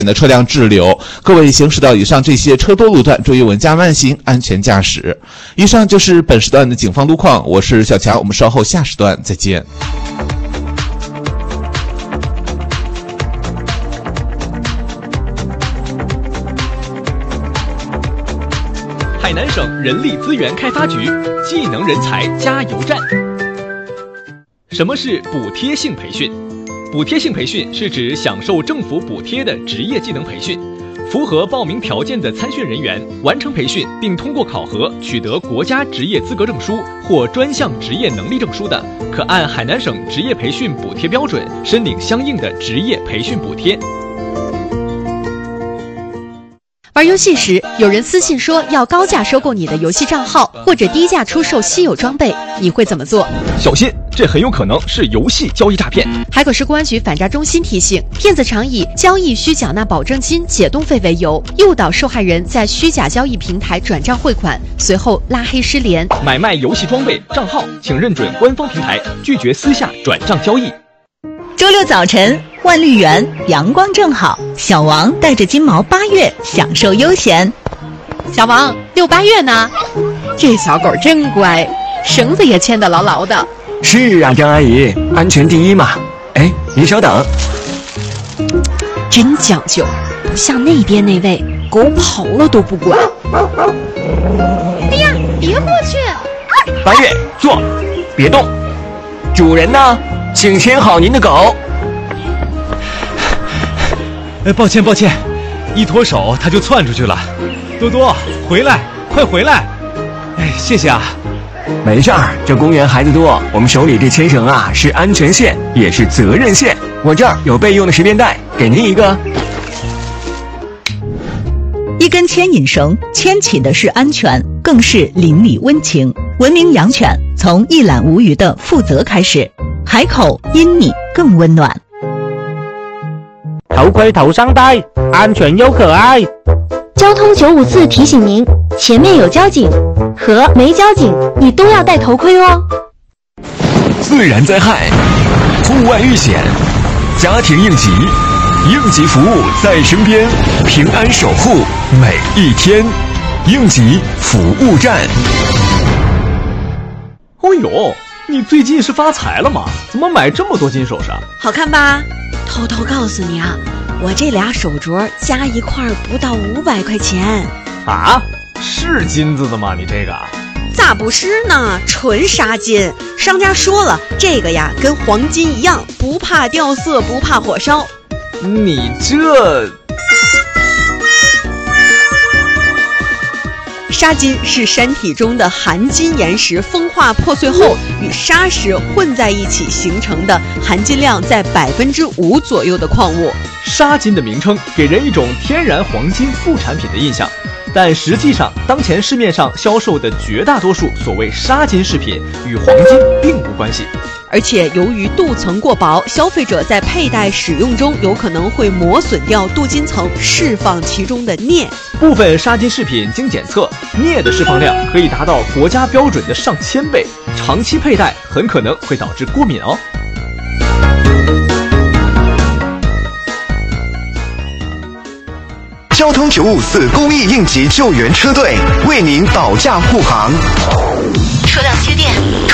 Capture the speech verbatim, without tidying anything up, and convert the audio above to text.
的车辆滞留。各位行驶到以上这些车多路段，注意稳驾慢行，安全驾驶。以上就是本时段的警方路况，我是小强，我们稍后下时段再见。 海南省人力资源开发局技能人才加油站。什么是补贴性培训？补贴性培训是指享受政府补贴的职业技能培训，符合报名条件的参训人员完成培训并通过考核取得国家职业资格证书或专项职业能力证书的，可按海南省职业培训补贴标准申领相应的职业培训补贴。 玩游戏时，有人私信说要高价收购你的游戏账号，或者低价出售稀有装备，你会怎么做？ 小心，这很有可能是游戏交易诈骗。 海口市公安局反诈中心提醒，骗子常以交易需缴纳保证金、解冻费为由，诱导受害人在虚假交易平台转账汇款，随后拉黑失联。 买卖游戏装备账号，请认准官方平台，拒绝私下转账交易。 周六早晨，万绿园阳光正好，小王带着金毛八月享受悠闲。 小王，六八月呢？这小狗真乖，绳子也牵得牢牢的。 是啊，张阿姨，安全第一嘛。哎，您稍等。 真讲究，不像那边那位，狗跑了都不管。哎呀，别过去！ 八月，坐，别动。主人呢？请牵好您的狗。 哎，抱歉抱歉，一脱手它就窜出去了。多多，回来，快回来！哎，谢谢啊。 没事儿，这公园孩子多，我们手里这牵绳啊是安全线，也是责任线。我这儿有备用的十便带，给您一个。 一根牵引绳，牵起的是安全，更是邻里温情。文明养犬，从一览无余的负责开始。海口因你更温暖。 头盔头上戴，安全又可爱。 交通九五四提醒您，前面有交警和没交警，你都要戴头盔哦。 自然灾害、户外遇险、家庭应急，应急服务在身边，平安守护每一天。应急服务站。 哦呦，你最近是发财了吗？怎么买这么多金首饰？ 好看吧？偷偷告诉你啊，我这俩手镯加一块不到五百块钱。 啊？是金子的吗？你这个？ 咋不是呢？纯纱金。商家说了，这个呀跟黄金一样，不怕掉色，不怕火烧。 你这…… 砂金是山体中的含金岩石风化破碎后与砂石混在一起形成的含金量在百分之五左右的矿物。 砂金的名称给人一种天然黄金副产品的印象，但实际上当前市面上销售的绝大多数所谓砂金饰品与黄金并无关系。 而且由于镀层过薄，消费者在佩戴使用中有可能会磨损掉镀金层，释放其中的镍。 部分砂金饰品经检测，镍的释放量可以达到国家标准的上千倍，长期佩戴很可能会导致过敏哦。 交通九五四公益应急救援车队为您保驾护航。 车辆缺电，